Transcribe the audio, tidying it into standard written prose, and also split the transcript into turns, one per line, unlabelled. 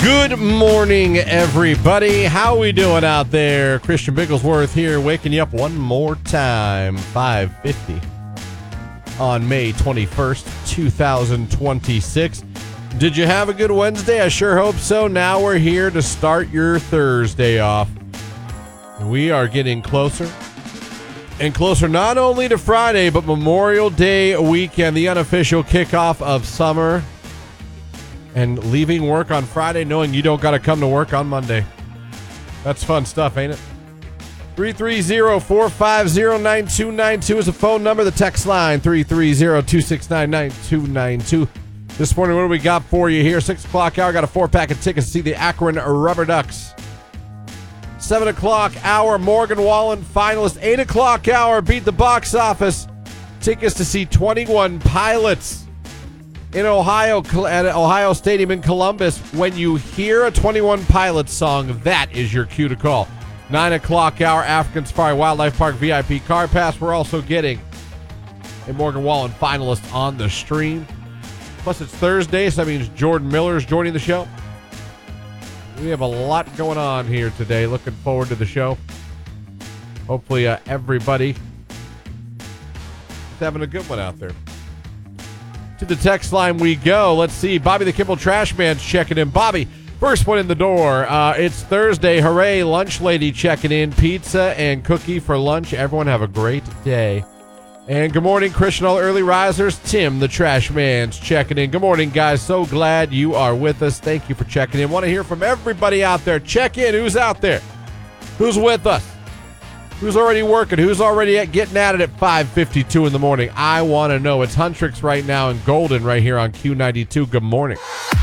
Good morning, everybody. How we doing out there? Christian Bigglesworth here, waking you up one more time. 5:50 on May 21st, 2026. Did you have a good Wednesday? I sure hope so. Now we're here to start your Thursday off. We are getting closer and closer not only to Friday, but Memorial Day weekend, the unofficial kickoff of summer. And leaving work on Friday knowing you don't got to come to work on Monday. That's fun stuff, ain't it? 330-450-9292 is the phone number. The text line, 330-269-9292. This morning, what do we got for you here? 6 o'clock hour, got a 4-pack of tickets to see the Akron Rubber Ducks. 7 o'clock hour, Morgan Wallen finalist. 8 o'clock hour, beat the box office. Tickets to see 21 Pilots in Ohio, at Ohio Stadium in Columbus. When you hear a 21 Pilots song, that is your cue to call. 9 o'clock hour, African Safari Wildlife Park VIP car pass. We're also getting a Morgan Wallen finalist on the stream. Plus, it's Thursday, so that means Jordan Miller is joining the show. We have a lot going on here today. Looking forward to the show. Hopefully, everybody is having a good one out there. To the text line we go. Let's see. Bobby the Kimball Trash Man's checking in. Bobby, first one in the door. It's Thursday. Hooray. Lunch lady checking in. Pizza and cookie for lunch. Everyone have a great day. And good morning, Christian, all early risers. Tim the Trash Man's checking in. Good morning, guys. So glad you are with us. Thank you for checking in. Want to hear from everybody out there. Check in. Who's out there? Who's with us? Who's already working? Who's already getting at it at 5:52 in the morning? I want to know. It's Huntrix right now and Golden right here on Q92. Good morning.